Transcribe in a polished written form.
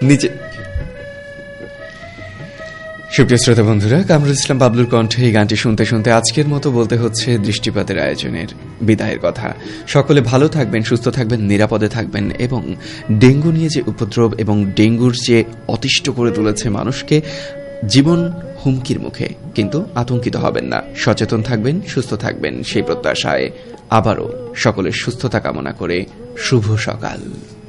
নিজে। সুপ্রিয় শ্রোতা বন্ধুরা, কামরুল ইসলাম বাবলুর কণ্ঠে এই গানটি শুনতে শুনতে আজকের মতো বলতে হচ্ছে দৃষ্টিপাতের আয়োজনের বিদায়ের কথা। সকলে ভালো থাকবেন, সুস্থ থাকবেন, নিরাপদে থাকবেন এবং ডেঙ্গু নিয়ে যে উপদ্রব এবং ডেঙ্গুর যে অতিষ্ঠ করে তুলেছে মানুষকে, জীবন হুমকির মুখে, কিন্তু আতঙ্কিত হবেন না, সচেতন থাকবেন, সুস্থ থাকবেন সেই প্রত্যাশায় আবারও সকলের সুস্থতা কামনা করে শুভ সকাল।